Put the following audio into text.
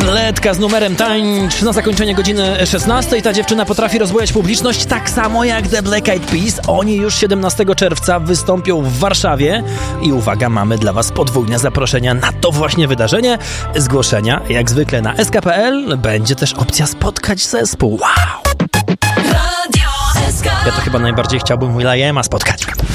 Letka z numerem Tańcz na zakończenie godziny 16. Ta dziewczyna potrafi rozbujać publiczność tak samo jak The Black Eyed Peas. Oni już 17 czerwca wystąpią w Warszawie i uwaga, mamy dla Was podwójne zaproszenia na to właśnie wydarzenie. Zgłoszenia jak zwykle na sk.pl. Będzie też opcja spotkać zespół. Wow! Ja to chyba najbardziej chciałbym Will.i.ama spotkać.